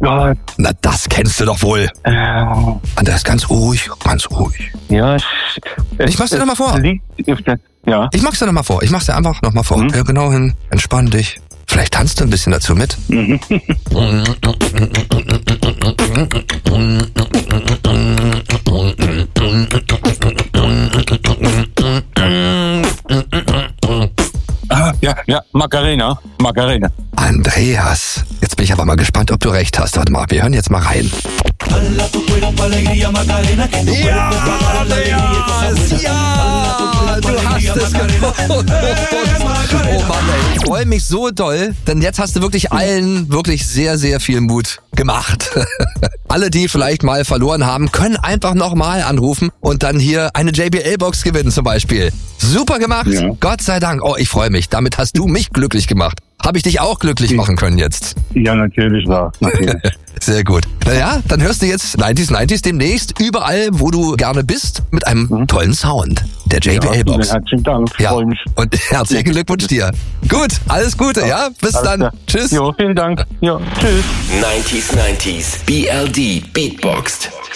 Gott. Na, das kennst du doch wohl. Und der ist ganz ruhig, ganz ruhig. Ja, Ich mach's dir noch mal vor. Ja. Ich mach's dir noch mal vor. Ich mach's dir einfach noch mal vor. Hör genau hin, entspann dich. Vielleicht tanzt du ein bisschen dazu mit. Ja, Macarena. Andreas, jetzt bin ich aber mal gespannt, ob du recht hast. Warte mal, wir hören jetzt mal rein. Ja, Andreas, ja, du hast es gefunden. Oh Mann, ey, ich freue mich so doll, denn jetzt hast du wirklich allen wirklich sehr, sehr viel Mut gemacht. Alle, die vielleicht mal verloren haben, können einfach nochmal anrufen und dann hier eine JBL-Box gewinnen zum Beispiel. Super gemacht, ja. Gott sei Dank. Oh, ich freue mich, damit hast du mich glücklich gemacht. Habe ich dich auch glücklich machen können jetzt? Ja, natürlich war. Sehr gut. Naja, dann hörst du jetzt 90s demnächst überall, wo du gerne bist, mit einem tollen Sound. Der JBL-Box. Ja, herzlichen Dank, ja. Freue mich. Und herzlichen Glückwunsch dir. Gut, alles Gute, ja? Bis dann. Klar. Tschüss. Jo, vielen Dank. Jo, tschüss. 90s BLD Beatboxed.